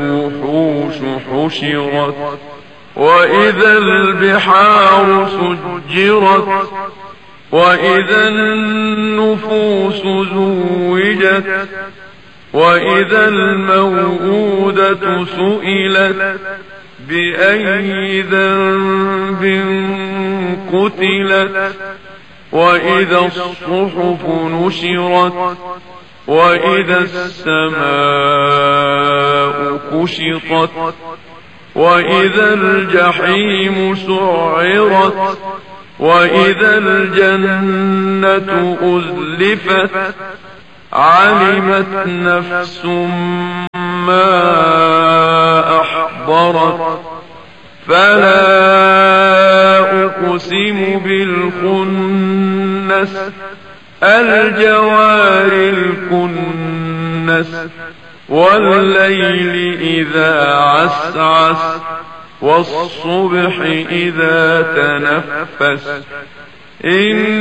الوحوش حشرت وإذا البحار سجرت وإذا النفوس زوجت وإذا الموءودة سئلت بأي ذنب قتلت وإذا الصحف نشرت وإذا السماء كشطت وإذا الجحيم سعرت وإذا الجنة أزلفت علمت نفس ما أحضرت فلا أقسم بالخنس الجوار الكنس والليل إذا عسعس والصبح إذا تنفس